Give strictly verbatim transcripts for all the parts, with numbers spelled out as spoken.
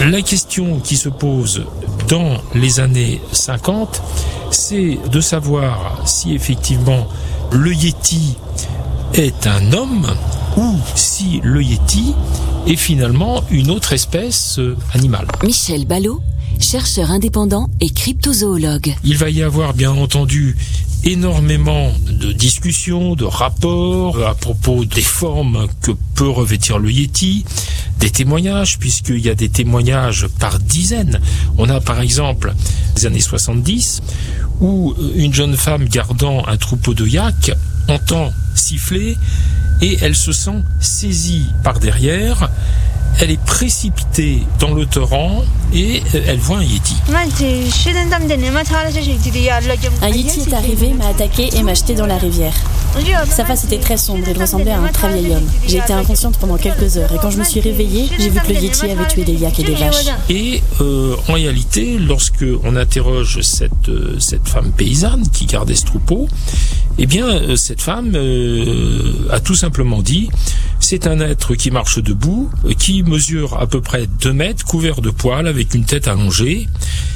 la question qui se pose dans les années cinquante, c'est de savoir si effectivement le Yéti est un homme ou si le Yéti est finalement une autre espèce animale. Michel Ballot, chercheur indépendant et cryptozoologue. Il va y avoir bien entendu énormément de discussions, de rapports à propos des formes que peut revêtir le Yéti, des témoignages, puisqu'il y a des témoignages par dizaines. On a par exemple les années soixante-dix, où une jeune femme gardant un troupeau de yaks entend siffler et elle se sent saisie par derrière. Elle est précipitée dans le torrent et elle voit un Yéti. Un Yéti est arrivé, m'a attaqué et m'a jeté dans la rivière. Sa face était très sombre, il ressemblait à un très vieil homme. J'ai été inconsciente pendant quelques heures et quand je me suis réveillée, j'ai vu que le Yéti avait tué des yaks et des vaches. Et euh, en réalité, lorsque on interroge cette, euh, cette femme paysanne qui gardait ce troupeau, eh bien, euh, cette femme euh, a tout simplement dit « C'est un être qui marche debout, qui mesure à peu près deux mètres, couvert de poils, avec une tête allongée. »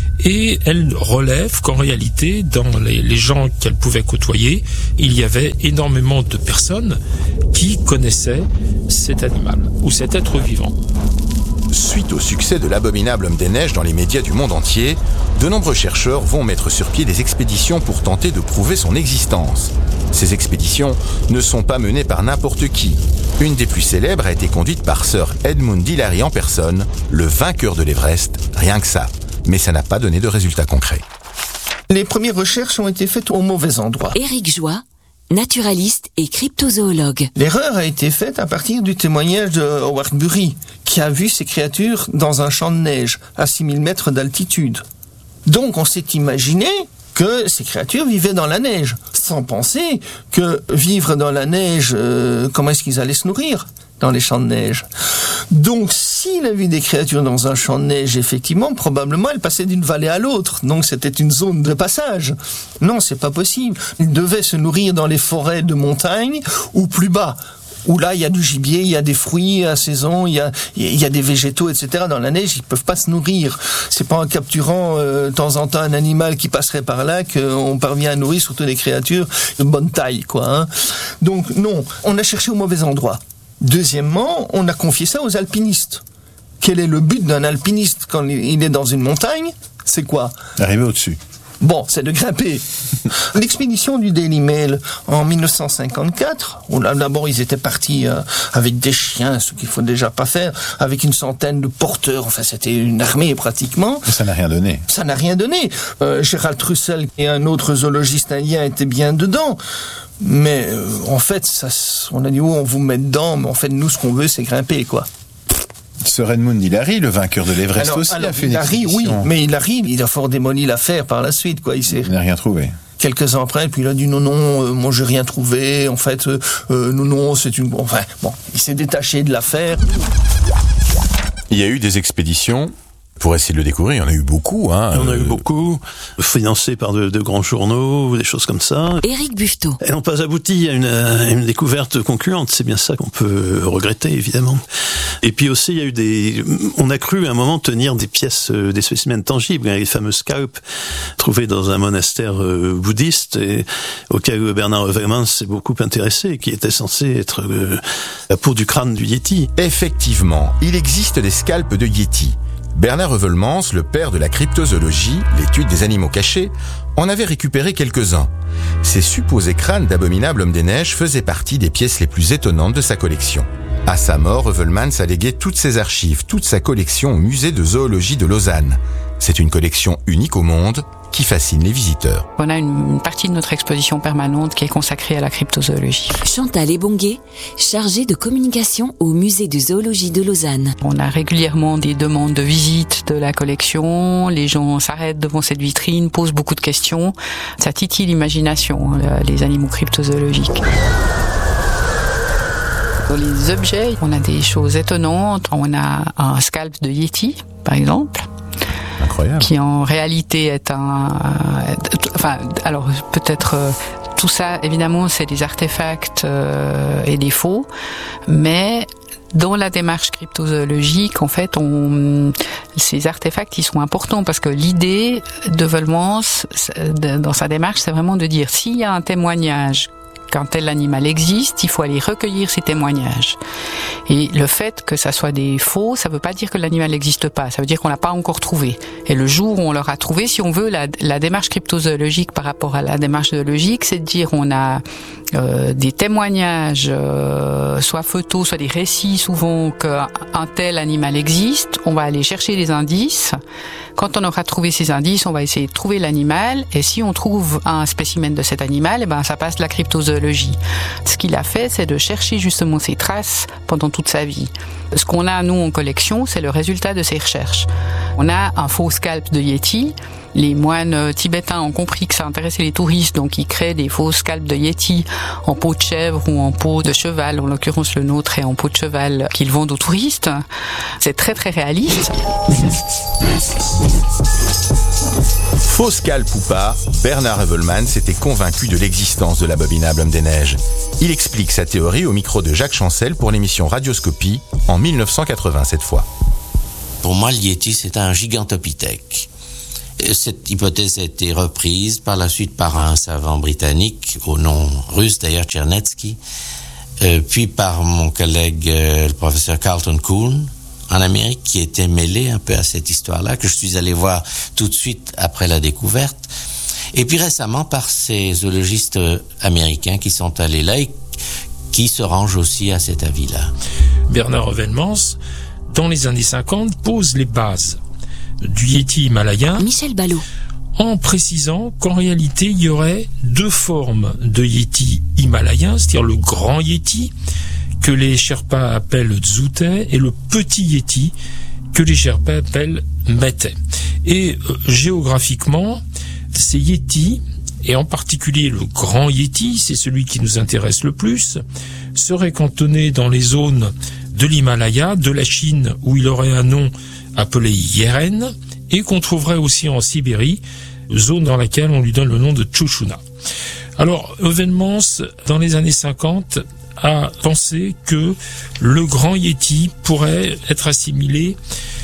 Et elle relève qu'en réalité, dans les, les gens qu'elle pouvait côtoyer, il y avait énormément de personnes qui connaissaient cet animal ou cet être vivant. Suite au succès de l'abominable homme des neiges dans les médias du monde entier, de nombreux chercheurs vont mettre sur pied des expéditions pour tenter de prouver son existence. Ces expéditions ne sont pas menées par n'importe qui. Une des plus célèbres a été conduite par Sir Edmund Hillary en personne, le vainqueur de l'Everest, rien que ça. Mais ça n'a pas donné de résultats concrets. Les premières recherches ont été faites au mauvais endroit. Éric Joie, naturaliste et cryptozoologue. L'erreur a été faite à partir du témoignage de Howard Bury, qui a vu ces créatures dans un champ de neige, à six mille mètres d'altitude. Donc on s'est imaginé que ces créatures vivaient dans la neige, sans penser que vivre dans la neige, euh, comment est-ce qu'ils allaient se nourrir dans les champs de neige. Donc, s'il a vu des créatures dans un champ de neige, effectivement, probablement, elles passaient d'une vallée à l'autre. Donc, c'était une zone de passage. Non, c'est pas possible. Ils devaient se nourrir dans les forêts de montagne ou plus bas, où là, il y a du gibier, il y a des fruits à saison, il y a, il y a des végétaux, et cetera. Dans la neige, ils peuvent pas se nourrir. C'est pas en capturant euh, de temps en temps un animal qui passerait par là qu'on parvient à nourrir surtout des créatures de bonne taille, quoi. Hein. Donc, non, on a cherché au mauvais endroit. Deuxièmement, on a confié ça aux alpinistes. Quel est le but d'un alpiniste quand il est dans une montagne ? C'est quoi ? Arriver au-dessus. Bon, c'est de grimper. L'expédition du Daily Mail en dix-neuf cent cinquante-quatre, où là, d'abord ils étaient partis euh, avec des chiens, ce qu'il faut déjà pas faire, avec une centaine de porteurs, enfin c'était une armée pratiquement. Mais ça n'a rien donné. Ça n'a rien donné. Euh, Gerald Russell et un autre zoologiste indien étaient bien dedans. Mais euh, en fait, ça, on a dit, oh, on vous met dedans, mais en fait, nous, ce qu'on veut, c'est grimper, quoi. Sir Edmund Hillary, le vainqueur de l'Everest alors, aussi, alors, a fait une Hillary, expédition. Oui, mais Hillary, il a fort démoli l'affaire par la suite, quoi. Il s'est... Il n'a rien trouvé. Quelques ans après, puis il a dit non, non, euh, moi j'ai rien trouvé, en fait, euh, euh, non, non, c'est une... Enfin, bon, il s'est détaché de l'affaire. Il y a eu des expéditions pour essayer de le découvrir, il y en a eu beaucoup. Hein. Il y en a eu beaucoup, financés par de, de grands journaux, ou des choses comme ça. Éric Buffetot. Elles n'ont pas abouti à une, à une découverte concluante, c'est bien ça qu'on peut regretter, évidemment. Et puis aussi, il y a eu des... On a cru à un moment tenir des pièces, des spécimens tangibles, les fameux scalps trouvés dans un monastère bouddhiste, et auquel Bernard Heuvelmans s'est beaucoup intéressé, qui était censé être la peau du crâne du Yéti. Effectivement, il existe des scalps de Yéti. Bernard Heuvelmans, le père de la cryptozoologie, l'étude des animaux cachés, en avait récupéré quelques-uns. Ces supposés crânes d'abominables hommes des neiges faisaient partie des pièces les plus étonnantes de sa collection. À sa mort, Heuvelmans a légué toutes ses archives, toute sa collection au musée de zoologie de Lausanne. C'est une collection unique au monde qui fascine les visiteurs. On a une partie de notre exposition permanente qui est consacrée à la cryptozoologie. Chantal Ebonguet, chargée de communication au musée de zoologie de Lausanne. On a régulièrement des demandes de visite de la collection, les gens s'arrêtent devant cette vitrine, posent beaucoup de questions. Ça titille l'imagination, les animaux cryptozoologiques. Dans les objets, on a des choses étonnantes. On a un scalp de Yéti, par exemple. Incroyable. Qui en réalité est un... Enfin, alors peut-être... Euh, tout ça, évidemment, c'est des artefacts euh, et des faux, mais Dans la démarche cryptozoologique, en fait, on, ces artefacts, ils sont importants parce que l'idée de Wellmans, dans sa démarche, c'est vraiment de dire s'il y a un témoignage qu'un tel animal existe, il faut aller recueillir ces témoignages. Et le fait que ça soit des faux, ça veut pas dire que l'animal n'existe pas, ça veut dire qu'on l'a pas encore trouvé. Et le jour où on l'aura trouvé, si on veut, la, la démarche cryptozoologique par rapport à la démarche zoologique, c'est de dire on a euh, des témoignages, euh, soit photos, soit des récits souvent qu'un tel animal existe, on va aller chercher des indices. Quand on aura trouvé ces indices, on va essayer de trouver l'animal, et si on trouve un spécimen de cet animal, eh ben ça passe de la cryptozoologie. Ce qu'il a fait, c'est de chercher justement ces traces pendant toute sa vie. Ce qu'on a, nous, en collection, c'est le résultat de ces recherches. On a un faux scalp de Yéti. Les moines tibétains ont compris que ça intéressait les touristes, donc ils créent des faux scalps de Yéti en peau de chèvre ou en peau de cheval. En l'occurrence, le nôtre est en peau de cheval qu'ils vendent aux touristes. C'est très très réaliste. Faux scalp ou pas, Bernard Heuvelmans s'était convaincu de l'existence de l'abominable homme des neiges. Il explique sa théorie au micro de Jacques Chancel pour l'émission Radioscopie en mille neuf cent quatre-vingts cette fois. Pour moi, le Yéti, c'est un gigantopithèque. Cette hypothèse a été reprise par la suite par un savant britannique, au nom russe d'ailleurs, Tchernetsky, euh, puis par mon collègue, euh, le professeur Carlton Kuhn, en Amérique, qui était mêlé un peu à cette histoire-là, que je suis allé voir tout de suite après la découverte, et puis récemment par ces zoologistes américains qui sont allés là et qui se rangent aussi à cet avis-là. Bernard Heuvelmans, dans les années cinquante, pose les bases du Yéti himalayen, Michel Ballot, en précisant qu'en réalité il y aurait deux formes de Yéti himalayen, c'est-à-dire le grand Yéti que les Sherpas appellent Dzute et le petit Yéti que les Sherpas appellent Mété. Et euh, géographiquement, ces Yétis, et en particulier le grand Yéti, c'est celui qui nous intéresse le plus, seraient cantonnés dans les zones de l'Himalaya, de la Chine où il aurait un nom appelé Yeren, et qu'on trouverait aussi en Sibérie, zone dans laquelle on lui donne le nom de Tchouchouna. Alors, Heuvelmans, dans les années cinquante, a pensé que le grand Yéti pourrait être assimilé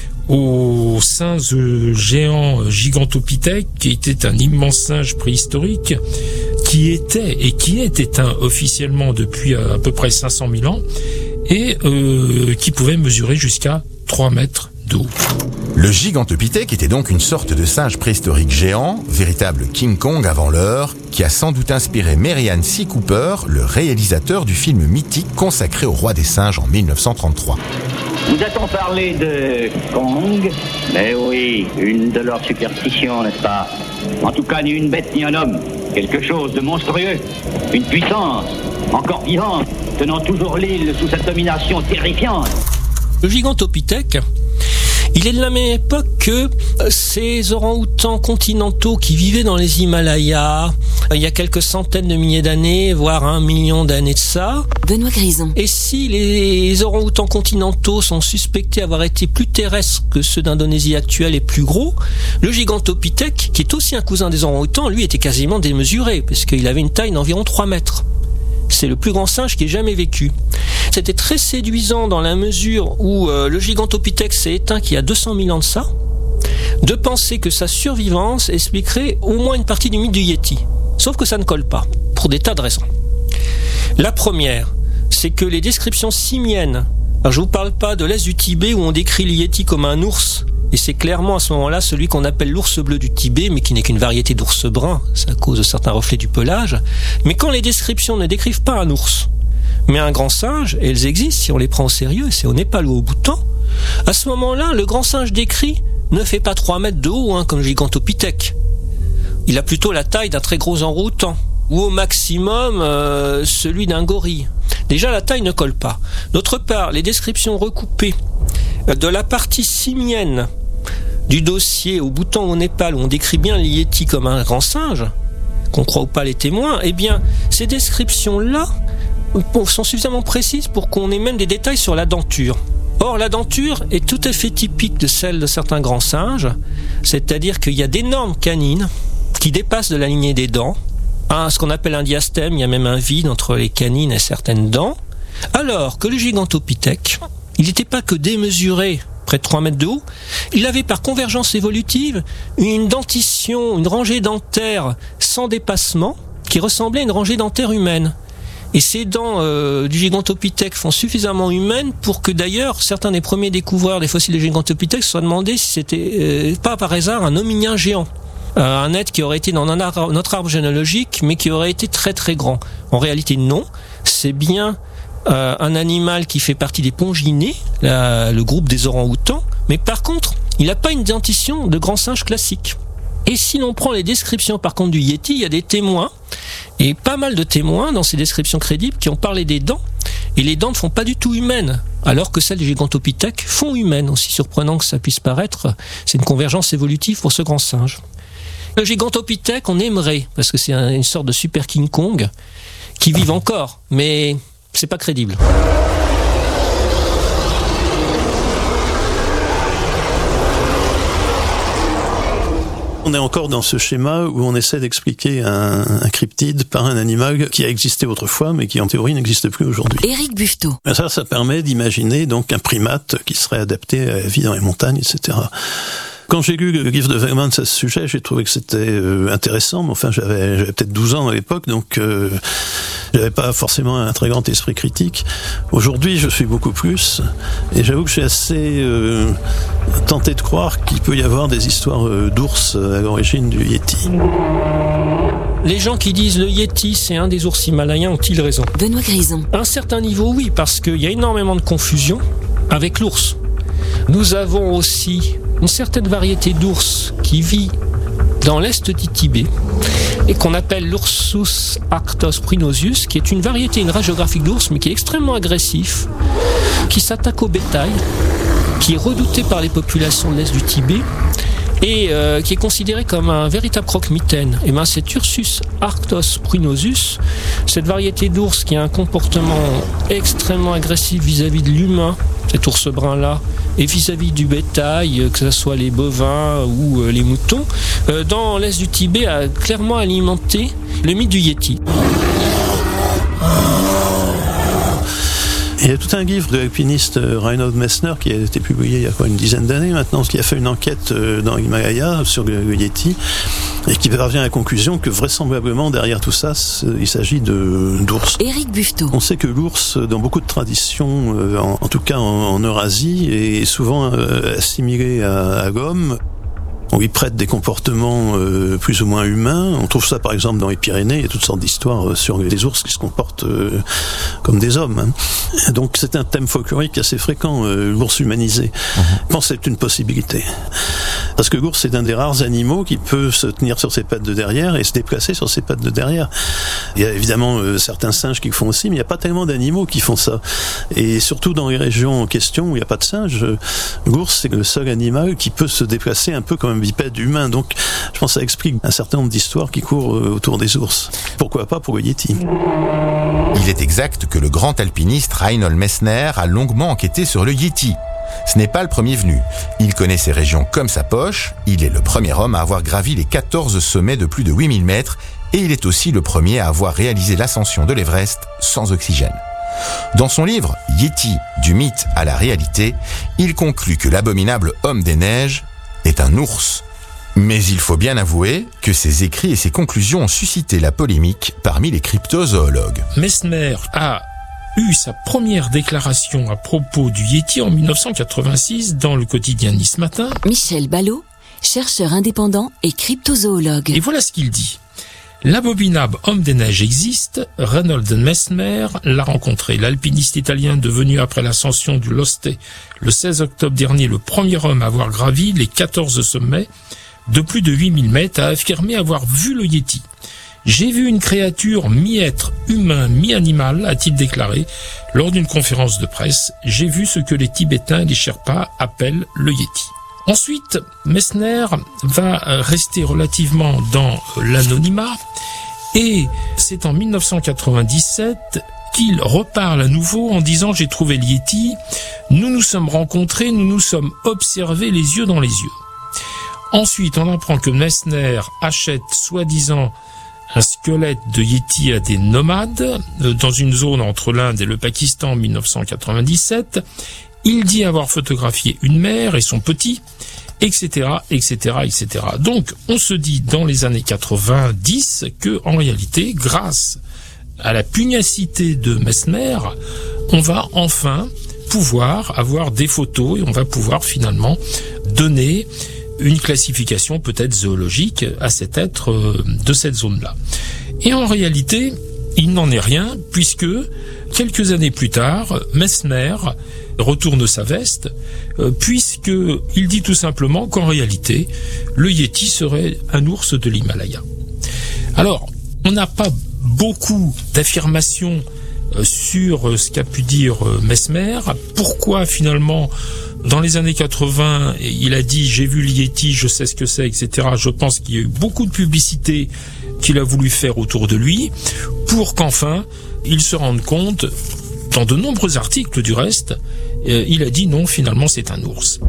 au singe géant Gigantopithèque, qui était un immense singe préhistorique, qui était et qui est éteint officiellement depuis à peu près cinq cent mille ans, et euh, qui pouvait mesurer jusqu'à trois mètres de haut. Le Gigantopithèque était donc une sorte de singe préhistorique géant, véritable King Kong avant l'heure, qui a sans doute inspiré Merian C. Cooper, le réalisateur du film mythique consacré au roi des singes en mille neuf cent trente-trois. Nous a-t-on parlé de Kong? Mais oui, une de leurs superstitions, n'est-ce pas? En tout cas, ni une bête ni un homme. Quelque chose de monstrueux. Une puissance, encore vivante, tenant toujours l'île sous sa domination terrifiante. Le Gigantopithèque, il est de la même époque que ces orang-outans continentaux qui vivaient dans les Himalayas il y a quelques centaines de milliers d'années, voire un million d'années de ça. Benoît Grison. Et si les orang-outans continentaux sont suspectés avoir été plus terrestres que ceux d'Indonésie actuelle et plus gros, le Gigantopithèque, qui est aussi un cousin des orang-outans, lui était quasiment démesuré, parce qu'il avait une taille d'environ trois mètres. C'est le plus grand singe qui ait jamais vécu. C'était très séduisant dans la mesure où euh, le Gigantopithèque s'est éteint qu'il y a deux cent mille ans de ça, de penser que sa survivance expliquerait au moins une partie du mythe du Yéti. Sauf que ça ne colle pas, pour des tas de raisons. La première, c'est que les descriptions simiennes, alors je vous parle pas de l'est du Tibet où on décrit le Yéti comme un ours, et c'est clairement à ce moment-là celui qu'on appelle l'ours bleu du Tibet, mais qui n'est qu'une variété d'ours brun, c'est à cause de certains reflets du pelage. Mais quand les descriptions ne décrivent pas un ours, mais un grand singe, et elles existent si on les prend au sérieux, c'est au Népal ou au Bhoutan, à ce moment-là, le grand singe décrit ne fait pas trois mètres de haut, hein, comme le Gigantopithèque. Il a plutôt la taille d'un très gros orang-outan, ou au maximum euh, celui d'un gorille. Déjà, la taille ne colle pas. D'autre part, les descriptions recoupées de la partie simienne du dossier au Bhoutan ou au Népal, où on décrit bien le Yéti comme un grand singe, qu'on croit ou pas les témoins, eh bien, ces descriptions-là sont suffisamment précises pour qu'on ait même des détails sur la denture. Or, la denture est tout à fait typique de celle de certains grands singes, c'est-à-dire qu'il y a d'énormes canines qui dépassent de la lignée des dents, un, ce qu'on appelle un diastème, il y a même un vide entre les canines et certaines dents, alors que le Gigantopithèque il n'était pas que démesuré, près de trois mètres de haut, il avait par convergence évolutive une dentition, une rangée dentaire sans dépassement qui ressemblait à une rangée dentaire humaine. Et ces dents euh, du Gigantopithèque font suffisamment humaines pour que d'ailleurs certains des premiers découvreurs des fossiles de Gigantopithèque se soient demandé si c'était euh, pas par hasard un hominien géant. Euh, un être qui aurait été dans un ar- notre arbre généalogique mais qui aurait été très très grand. En réalité non, c'est bien euh, un animal qui fait partie des ponginés, la, le groupe des orang-outans, mais par contre il n'a pas une dentition de grand singe classique. Et si l'on prend les descriptions par contre du Yéti, il y a des témoins, et pas mal de témoins dans ces descriptions crédibles qui ont parlé des dents, et les dents ne font pas du tout humaines, alors que celles du Gigantopithèque font humaines, aussi surprenant que ça puisse paraître, c'est une convergence évolutive pour ce grand singe. Le Gigantopithèque, on aimerait, parce que c'est un, une sorte de super King Kong, qui vive encore, mais c'est pas crédible. On est encore dans ce schéma où on essaie d'expliquer un, un cryptide par un animal qui a existé autrefois, mais qui en théorie n'existe plus aujourd'hui. Éric Buffetot. Ça, ça permet d'imaginer donc un primate qui serait adapté à la vie dans les montagnes, et cetera. Quand j'ai lu le livre de Wegmans à ce sujet, j'ai trouvé que c'était euh, intéressant, mais enfin j'avais, j'avais peut-être douze ans à l'époque, donc euh, j'avais pas forcément un très grand esprit critique. Aujourd'hui, je suis beaucoup plus, et j'avoue que je suis assez euh, tenté de croire qu'il peut y avoir des histoires euh, d'ours à l'origine du Yéti. Les gens qui disent le Yéti c'est un des ours himalayens ont-ils raison ? Benoît Grison. À un certain niveau, oui, parce qu'il y a énormément de confusion avec l'ours. Nous avons aussi une certaine variété d'ours qui vit dans l'est du Tibet et qu'on appelle l'Ursus arctos prunosius, qui est une variété, une race géographique d'ours, mais qui est extrêmement agressif, qui s'attaque au bétail, qui est redouté par les populations de l'est du Tibet et euh, qui est considéré comme un véritable croque-mitaine. Et ben cet Ursus arctos prunosius, cette variété d'ours qui a un comportement extrêmement agressif vis-à-vis de l'humain, cet ours brun-là, et vis-à-vis du bétail, que ce soit les bovins ou les moutons, dans l'est du Tibet a clairement alimenté le mythe du Yéti. Il y a tout un livre de l'alpiniste Reinhold Messner qui a été publié il y a quoi, une dizaine d'années maintenant, qui a fait une enquête dans l'Himalaya sur le Yéti et qui parvient à la conclusion que vraisemblablement derrière tout ça, il s'agit de d'ours. Éric Buffetot. On sait que l'ours, dans beaucoup de traditions, en, en tout cas en, en Eurasie, est souvent assimilé à, à l'homme. On lui prête des comportements euh, plus ou moins humains. On trouve ça par exemple dans les Pyrénées. Il y a toutes sortes d'histoires sur les ours qui se comportent euh, comme des hommes. Hein. Donc c'est un thème folklorique assez fréquent, euh, l'ours humanisé. Mmh. Je pense que c'est une possibilité. Parce que l'ours est un des rares animaux qui peut se tenir sur ses pattes de derrière et se déplacer sur ses pattes de derrière. Il y a évidemment euh, certains singes qui le font aussi, mais il n'y a pas tellement d'animaux qui font ça. Et surtout dans les régions en question où il n'y a pas de singes, l'ours c'est le seul animal qui peut se déplacer un peu comme un bipède humain. Donc je pense que ça explique un certain nombre d'histoires qui courent autour des ours. Pourquoi pas pour le Yéti ? Il est exact que le grand alpiniste Reinhold Messner a longuement enquêté sur le Yéti. Ce n'est pas le premier venu. Il connaît ces régions comme sa poche. Il est le premier homme à avoir gravi les quatorze sommets de plus de huit mille mètres et il est aussi le premier à avoir réalisé l'ascension de l'Everest sans oxygène. Dans son livre « Yéti, du mythe à la réalité », il conclut que l'abominable homme des neiges est un ours. Mais il faut bien avouer que ses écrits et ses conclusions ont suscité la polémique parmi les cryptozoologues. Messner a eu sa première déclaration à propos du Yéti en dix-neuf cent quatre-vingt-six dans le quotidien Nice Matin. Michel Ballot, chercheur indépendant et cryptozoologue. Et voilà ce qu'il dit. L'abominable homme des neiges existe, Reinhold Messner l'a rencontré. L'alpiniste italien devenu après l'ascension du Loste le seize octobre dernier le premier homme à avoir gravi les quatorze sommets de plus de huit mille mètres a affirmé avoir vu le Yéti. J'ai vu une créature mi-être humain, mi-animal, a-t-il déclaré lors d'une conférence de presse. J'ai vu ce que les Tibétains et les Sherpas appellent le Yéti. Ensuite, Messner va rester relativement dans l'anonymat et c'est en dix-neuf cent quatre-vingt-dix-sept qu'il reparle à nouveau en disant « J'ai trouvé le Yéti, nous nous sommes rencontrés, nous nous sommes observés les yeux dans les yeux ». Ensuite, on apprend que Messner achète soi-disant un squelette de Yéti à des nomades dans une zone entre l'Inde et le Pakistan en dix-neuf cent quatre-vingt-dix-sept. Il dit avoir photographié une mère et son petit, et cetera, et cetera, et cetera. Donc, on se dit dans les années quatre-vingt-dix que, en réalité, grâce à la pugnacité de Messmer, on va enfin pouvoir avoir des photos et on va pouvoir finalement donner une classification peut-être zoologique à cet être de cette zone-là. Et en réalité, il n'en est rien, puisque quelques années plus tard, Messmer retourne sa veste, euh, puisque il dit tout simplement qu'en réalité, le Yéti serait un ours de l'Himalaya. Alors, on n'a pas beaucoup d'affirmations euh, sur ce qu'a pu dire euh, Messmer. Pourquoi finalement, dans les années quatre-vingts, il a dit « j'ai vu le Yéti, je sais ce que c'est, et cetera » Je pense qu'il y a eu beaucoup de publicité qu'il a voulu faire autour de lui, pour qu'enfin, il se rende compte, dans de nombreux articles du reste, euh, il a dit non, finalement c'est un ours.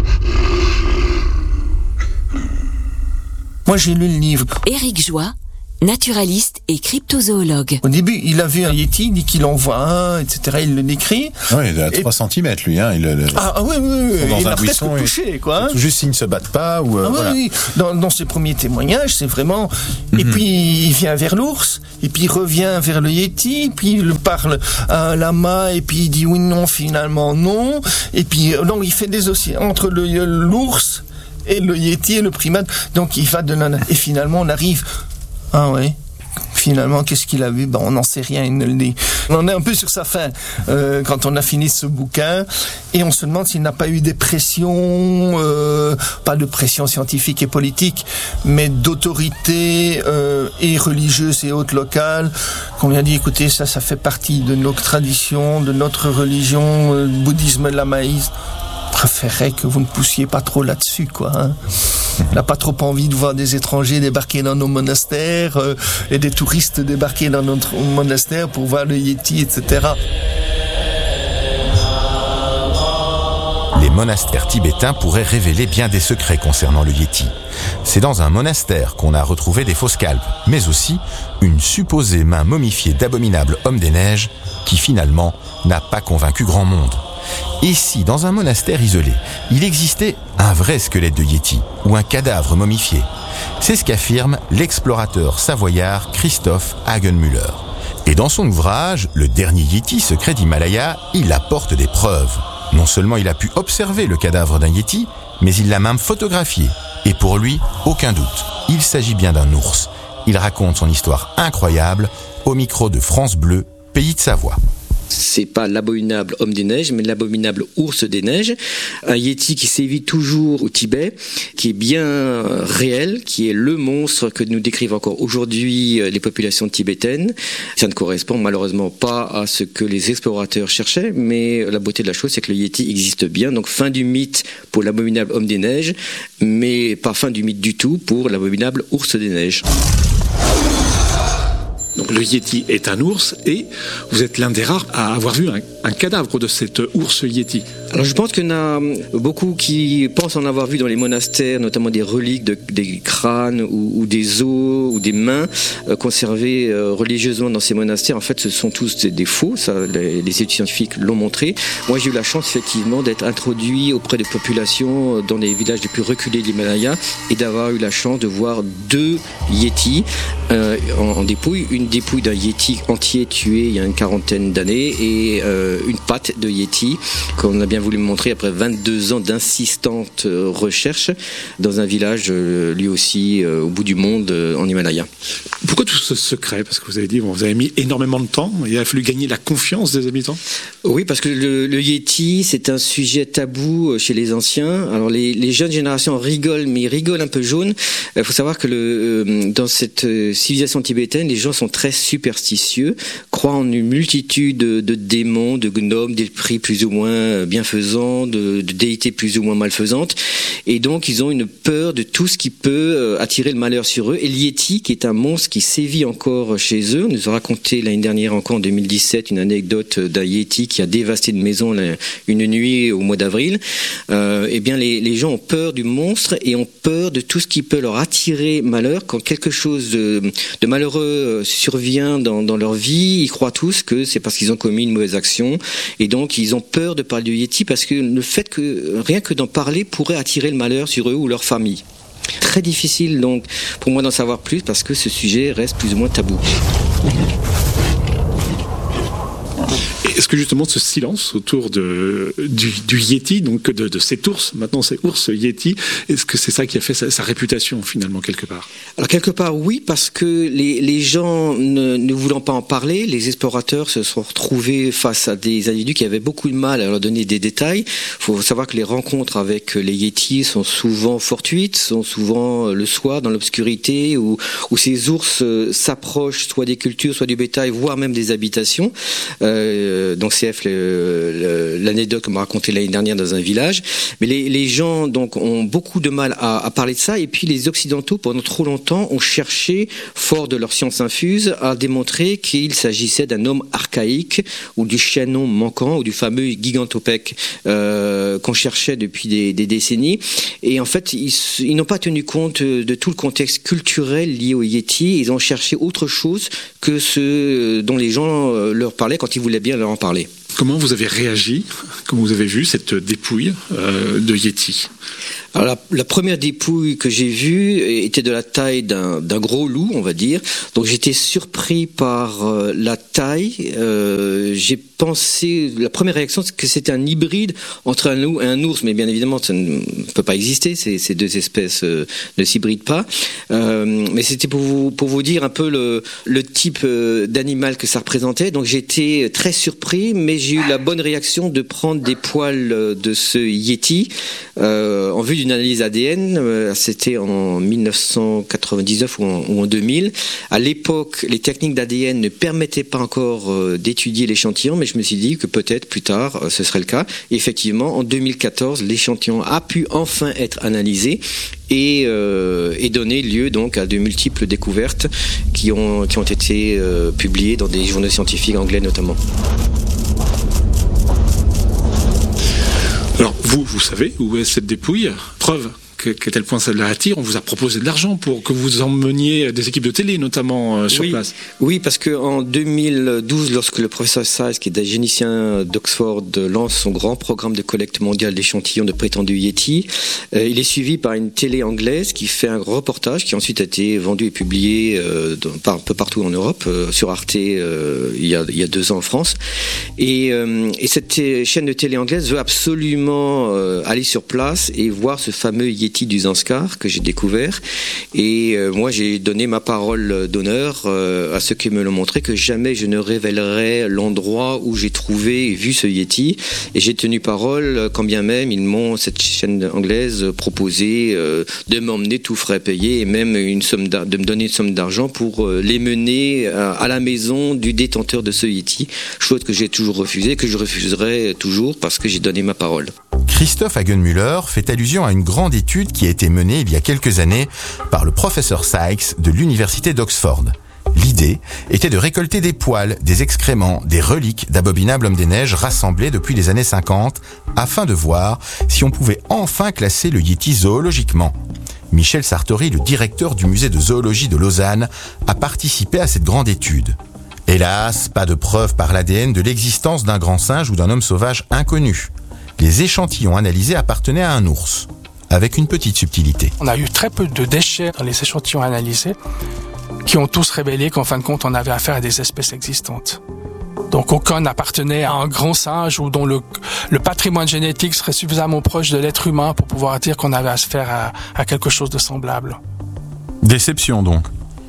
Moi j'ai lu le livre. Éric Joie, naturaliste et cryptozoologue. Au début, il a vu un Yéti, il dit qu'il en voit un, et cetera. Il le décrit. Oui, il est à trois centimètres, lui. Hein. Il, le, ah, ah oui, oui, oui. Dans il un a presque buisson, touché, et, quoi. Hein. Tout juste s'ils ne se battent pas. Ou, euh, ah, voilà. oui, oui. Dans, dans ses premiers témoignages, c'est vraiment... Mm-hmm. Et puis, il vient vers l'ours, et puis il revient vers le Yéti, puis il parle à un lama, et puis il dit oui, non, finalement, non. Et puis, non, il fait des oscillations entre le, l'ours et le Yéti et le primate. Donc, il va de l'un... Et finalement, on arrive... Ah ouais. Finalement, qu'est-ce qu'il a vu? Ben, on n'en sait rien, il ne le dit. On est un peu sur sa fin euh, quand on a fini ce bouquin, et on se demande s'il n'a pas eu des pressions, euh, pas de pression scientifique et politique, mais d'autorités euh, et religieuses et autres locales, qu'on lui a dit, écoutez, ça, ça fait partie de notre tradition, de notre religion, euh, bouddhisme lamaïste. Préférerais que vous ne poussiez pas trop là-dessus, quoi. Hein. On n'a pas trop envie de voir des étrangers débarquer dans nos monastères euh, et des touristes débarquer dans notre monastère pour voir le Yéti, et cetera. Les monastères tibétains pourraient révéler bien des secrets concernant le Yéti. C'est dans un monastère qu'on a retrouvé des faux scalps, mais aussi une supposée main momifiée d'abominable homme des neiges qui finalement n'a pas convaincu grand monde. Et si, dans un monastère isolé, il existait un vrai squelette de Yéti ou un cadavre momifié? C'est ce qu'affirme l'explorateur savoyard Christophe Hagenmüller. Et dans son ouvrage, Le dernier Yéti secret d'Himalaya, il apporte des preuves. Non seulement il a pu observer le cadavre d'un Yéti, mais il l'a même photographié. Et pour lui, aucun doute, il s'agit bien d'un ours. Il raconte son histoire incroyable au micro de France Bleu, Pays de Savoie. C'est pas l'abominable homme des neiges, mais l'abominable ours des neiges. Un Yéti qui sévit toujours au Tibet, qui est bien réel, qui est le monstre que nous décrivent encore aujourd'hui les populations tibétaines. Ça ne correspond malheureusement pas à ce que les explorateurs cherchaient, mais la beauté de la chose, c'est que le Yéti existe bien. Donc fin du mythe pour l'abominable homme des neiges, mais pas fin du mythe du tout pour l'abominable ours des neiges. Donc le Yéti est un ours et vous êtes l'un des rares à avoir vu un, un cadavre de cet ours Yéti. Alors je pense qu'il y en a beaucoup qui pensent en avoir vu dans les monastères, notamment des reliques, de, des crânes ou, ou des os ou des mains euh, conservées euh, religieusement dans ces monastères. En fait, ce sont tous des, des faux, ça, les, les études scientifiques l'ont montré. Moi, j'ai eu la chance effectivement d'être introduit auprès des populations dans les villages les plus reculés de l'Himalaya et d'avoir eu la chance de voir deux Yétis euh, en, en dépouille. Une dépouille d'un Yéti entier tué il y a une quarantaine d'années et euh, une patte de Yéti qu'on a bien voulu me montrer après vingt-deux ans d'insistantes recherches dans un village euh, lui aussi euh, au bout du monde euh, en Himalaya. Pourquoi tout ce secret? Parce que vous avez dit, bon, vous avez mis énormément de temps, il a fallu gagner la confiance des habitants. Oui, parce que le, le Yéti, c'est un sujet tabou chez les anciens. Alors les, les jeunes générations rigolent, mais ils rigolent un peu jaune. Il faut savoir que le, euh, dans cette civilisation tibétaine, les gens sont très superstitieux, croient en une multitude de, de démons, de gnomes, d'esprits plus ou moins bienfaisants, de, de déités plus ou moins malfaisantes, et donc ils ont une peur de tout ce qui peut attirer le malheur sur eux. Et le Yéti, qui est un monstre qui sévit encore chez eux, on nous a raconté l'année dernière encore en deux mille dix-sept une anecdote d'un Yéti qui a dévasté une maison une nuit au mois d'avril. Euh, eh bien les, les gens ont peur du monstre et ont peur de tout ce qui peut leur attirer malheur. Quand quelque chose de, de malheureux survient dans, dans leur vie, ils croient tous que c'est parce qu'ils ont commis une mauvaise action, et donc ils ont peur de parler du Yéti Yétis parce que le fait que rien que d'en parler pourrait attirer le malheur sur eux ou leur famille. Très difficile donc pour moi d'en savoir plus parce que ce sujet reste plus ou moins tabou. Est-ce que justement ce silence autour de, du, du Yéti, donc de, de cet ours, maintenant c'est ours Yéti, est-ce que c'est ça qui a fait sa, sa réputation finalement quelque part? Alors quelque part oui, parce que les, les gens ne, ne voulant pas en parler, les explorateurs se sont retrouvés face à des individus qui avaient beaucoup de mal à leur donner des détails. Il faut savoir que les rencontres avec les Yétis sont souvent fortuites, sont souvent le soir dans l'obscurité, où, où ces ours s'approchent soit des cultures, soit du bétail, voire même des habitations. Euh, donc C F, le, le, l'anecdote qu'on m'a racontée l'année dernière dans un village. Mais les, les gens donc ont beaucoup de mal à, à parler de ça. Et puis les Occidentaux, pendant trop longtemps, ont cherché, fort de leur science infuse, à démontrer qu'il s'agissait d'un homme archaïque ou du chaînon manquant ou du fameux gigantopithèque euh, qu'on cherchait depuis des, des décennies. Et en fait, ils, ils n'ont pas tenu compte de tout le contexte culturel lié au Yéti. Ils ont cherché autre chose que ce dont les gens leur parlaient quand ils voulaient bien leur en parler. Comment vous avez réagi quand vous avez vu cette dépouille euh, de Yéti? Alors la, la première dépouille que j'ai vue était de la taille d'un, d'un gros loup, on va dire. Donc j'étais surpris par euh, la taille. Euh, j'ai pensé, la première réaction, c'est que c'était un hybride entre un loup et un ours. Mais bien évidemment, ça ne peut pas exister. Ces, ces deux espèces euh, ne s'hybrident pas. Euh, mais c'était pour vous, pour vous dire un peu le, le type euh, d'animal que ça représentait. Donc j'étais très surpris, mais j'ai eu la bonne réaction de prendre des poils de ce Yéti euh, en vue d'une analyse A D N. Euh, c'était en dix-neuf cent quatre-vingt-dix-neuf ou en, ou en deux mille. À l'époque, les techniques d'A D N ne permettaient pas encore euh, d'étudier l'échantillon, mais je me suis dit que peut-être plus tard euh, ce serait le cas. Et effectivement, en deux mille quatorze, l'échantillon a pu enfin être analysé et, euh, et donner lieu donc à de multiples découvertes qui ont, qui ont été euh, publiées dans des journaux scientifiques anglais notamment. Alors vous, vous savez où est cette dépouille? Preuve que, qu'à tel point ça l'attire, on vous a proposé de l'argent pour que vous emmeniez des équipes de télé, notamment euh, sur oui, place. Oui, parce que en deux mille douze, lorsque le professeur Sykes, qui est un génicien d'Oxford, lance son grand programme de collecte mondiale d'échantillons de prétendus Yéti, euh, il est suivi par une télé anglaise qui fait un reportage qui ensuite a été vendu et publié euh, dans, par, un peu partout en Europe, euh, sur Arte euh, il, y a, il y a deux ans en France. Et, euh, et cette chaîne de télé anglaise veut absolument euh, aller sur place et voir ce fameux Yéti du Zanskar que j'ai découvert, et euh, moi j'ai donné ma parole d'honneur euh, à ceux qui me l'ont montré que jamais je ne révélerai l'endroit où j'ai trouvé et vu ce Yéti, et j'ai tenu parole quand bien même ils m'ont, cette chaîne anglaise, proposé euh, de m'emmener tout frais payé et même une somme de me donner une somme d'argent pour euh, les mener à, à la maison du détenteur de ce Yéti, chose que j'ai toujours refusée, que je refuserai toujours parce que j'ai donné ma parole. Christophe Hagenmüller fait allusion à une grande étude qui a été menée il y a quelques années par le professeur Sykes de l'université d'Oxford. L'idée était de récolter des poils, des excréments, des reliques d'abominables hommes des neiges rassemblés depuis les années cinquante afin de voir si on pouvait enfin classer le Yéti zoologiquement. Michel Sartori, le directeur du musée de zoologie de Lausanne, a participé à cette grande étude. Hélas, pas de preuve par l'A D N de l'existence d'un grand singe ou d'un homme sauvage inconnu. Les échantillons analysés appartenaient à un ours, avec une petite subtilité. On a eu très peu de déchets dans les échantillons analysés, qui ont tous révélé qu'en fin de compte, on avait affaire à des espèces existantes. Donc aucun n'appartenait à un grand singe ou dont le, le patrimoine génétique serait suffisamment proche de l'être humain pour pouvoir dire qu'on avait affaire à, à quelque chose de semblable. Déception donc.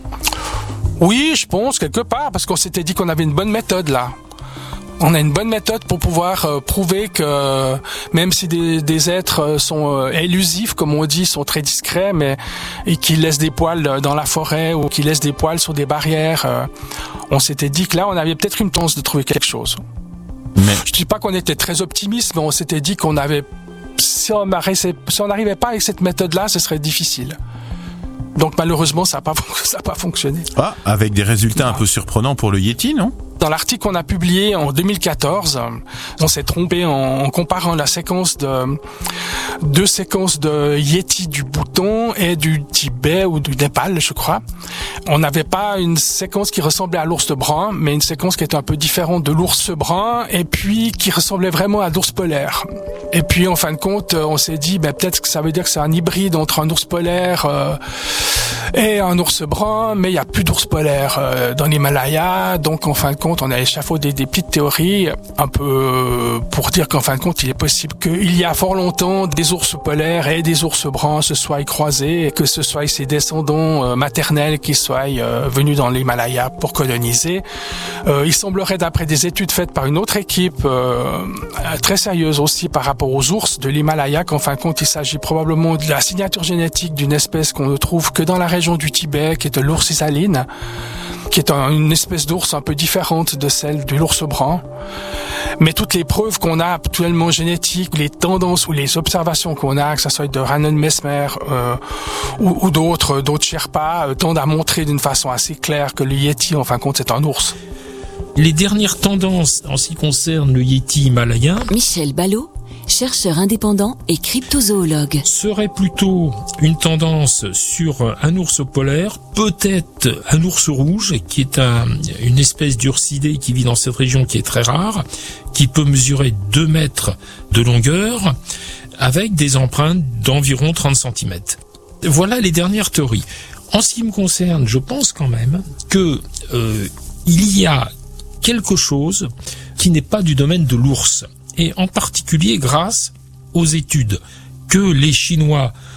Oui, je pense, quelque part, parce qu'on s'était dit qu'on avait une bonne méthode là. On a une bonne méthode pour pouvoir euh, prouver que euh, même si des, des êtres sont euh, élusifs, comme on dit, sont très discrets, mais et qui laissent des poils dans la forêt ou qui laissent des poils sur des barrières, euh, on s'était dit que là, on avait peut-être une chance de trouver quelque chose. Mais... Je dis pas qu'on était très optimiste, mais on s'était dit qu'on avait, si on n'arrivait pas avec cette méthode-là, ce serait difficile. Donc malheureusement, ça n'a pas, ça n'a pas fonctionné. Ah, avec des résultats non. un peu surprenants pour le Yéti, non ? Dans l'article qu'on a publié en deux mille quatorze, on s'est trompé en, en comparant la séquence de, deux séquences de Yéti du Bhoutan et du Tibet ou du Népal, je crois. On n'avait pas une séquence qui ressemblait à l'ours brun, mais une séquence qui était un peu différente de l'ours brun et puis qui ressemblait vraiment à l'ours polaire. Et puis en fin de compte, on s'est dit ben, peut-être que ça veut dire que c'est un hybride entre un ours polaire euh, et un ours brun, mais il n'y a plus d'ours polaire euh, dans l'Himalaya. Donc en fin de compte, on a échafaudé des petites théories un peu euh, pour dire qu'en fin de compte, il est possible qu'il y a fort longtemps des ours polaires et des ours bruns se soient croisés et que ce soit ses descendants euh, maternels qui soient euh, venus dans l'Himalaya pour coloniser. Euh, il semblerait, d'après des études faites par une autre équipe euh, très sérieuse aussi par rapport aux ours de l'Himalaya, qu'en fin de compte, il s'agit probablement de la signature génétique d'une espèce qu'on ne trouve que dans la région du Tibet, qui est de l'ours isaline, qui est un, une espèce d'ours un peu différente de celle de l'ours brun. Mais toutes les preuves qu'on a actuellement génétiques, les tendances ou les observations qu'on a, que ce soit de Rhiannon Messmer euh, ou, ou d'autres, d'autres Sherpas, euh, tendent à montrer d'une façon assez claire que le Yéti, en fin de compte, c'est un ours. Les dernières tendances en ce qui concerne le Yéti himalayen, Michel Ballot, chercheur indépendant et cryptozoologue, serait plutôt une tendance sur un ours polaire, peut-être un ours rouge, qui est un, une espèce d'ursidé qui vit dans cette région qui est très rare, qui peut mesurer deux mètres de longueur, avec des empreintes d'environ trente centimètres. Voilà les dernières théories. En ce qui me concerne, je pense quand même que euh, il y a quelque chose qui n'est pas du domaine de l'ours, et en particulier grâce aux études que les Chinois